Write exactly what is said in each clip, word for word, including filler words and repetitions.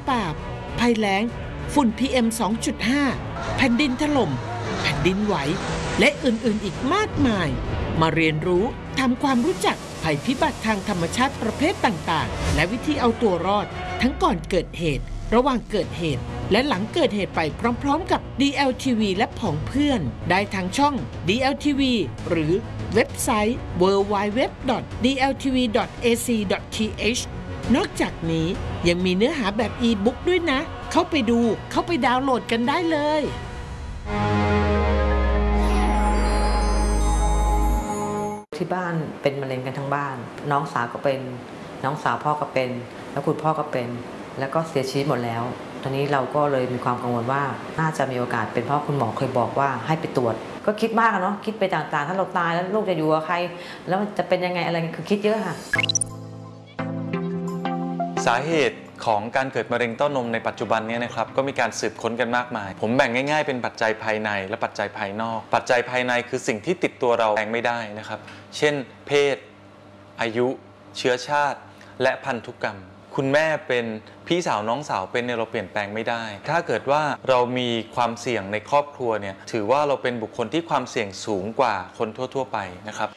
ป่าภัยแล้งฝุ่น พี เอ็ม สองจุดห้า แผ่นดินถล่มแผ่นดินไหวและอื่นๆอีกมากมายมาเรียนรู้ทำความรู้จักภัยพิบัติทางธรรมชาติประเภทต่างๆและวิธีเอาตัวรอดทั้งก่อนเกิดเหตุระหว่างเกิดเหตุและหลังเกิดเหตุไปพร้อมๆกับ ดี แอล ที วี และผองเพื่อนได้ทางช่อง ดี แอล ที วี หรือเว็บไซต์ ดับเบิลยู ดับเบิลยู ดับเบิลยู ดอท ดี แอล ที วี ดอท เอ ซี ดอท ที เอช นอกจากนี้ยังมีเนื้อหาแบบอีบุ๊กด้วยนะเข้าไปดูเข้าไปดาวน์โหลดกันได้เลยที่บ้านเป็นมะเร็งกันทั้งบ้านน้องสาวก็เป็นน้องสาวพ่อก็เป็นแล้วคุณพ่อก็เป็นแล้วก็เสียชีวิตหมดแล้วตอนนี้เราก็เลยมีความกังวลว่าน่าจะมีโอกาสเป็นเพราะคุณหมอเคยบอกว่าให้ไปตรวจก็คิดมากเนาะคิดไปต่างๆถ้าเราตายแล้วลูกจะอยู่กับใครแล้วจะเป็นยังไงอะไรคือคิดเยอะค่ะสาเหตุของการเกิดมะเร็งเต้านมในปัจจุบันนี้นะครับก็มีการสืบค้นกันมากมายผมแบ่งง่ายๆเป็นปัจจัยภายในและปัจจัยภายนอกปัจจัยภายในคือสิ่งที่ติดตัวเราแปลงไม่ได้นะครับเช่นเพศอายุเชื้อชาติและพันธุกรรมคุณแม่เป็นพี่สาวน้องสาวเป็นเนี่ยเราเปลี่ยนแปลงไม่ได้ถ้าเกิดว่าเรามีความเสี่ยงในครอบครัวเนี่ยถือว่าเราเป็นบุคคลที่ความเสี่ยงสูงกว่าคนทั่วๆไปนะครับ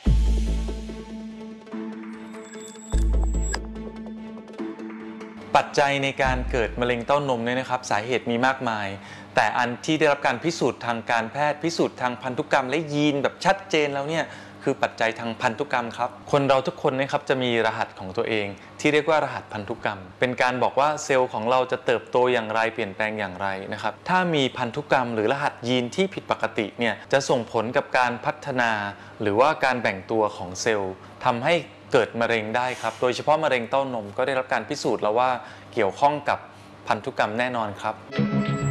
ปัจจัยในการเกิดมะเร็งเต้านมเนี่ยนะครับสาเหตุมีมากมายแต่อันที่ได้รับการพิสูจน์ทางการแพทย์พิสูจน์ทางพันธุกรรมและยีนแบบชัดเจนแล้วเนี่ยคือปัจจัยทางพันธุกรรมครับคนเราทุกคนนะครับจะมีรหัสของตัวเองที่เรียกว่ารหัสพันธุกรรมเป็นการบอกว่าเซลล์ของเราจะเติบโตอย่างไรเปลี่ยนแปลงอย่างไรนะครับถ้ามีพันธุกรรมหรือรหัสยีนที่ผิดปกติเนี่ยจะส่งผลกับการพัฒนาหรือว่าการแบ่งตัวของเซลล์ทำให้เกิดมะเร็งได้ครับโดยเฉพาะมะเร็งเต้านมก็ได้รับการพิสูจน์แล้วว่าเกี่ยวข้องกับพันธุกรรมแน่นอนครับ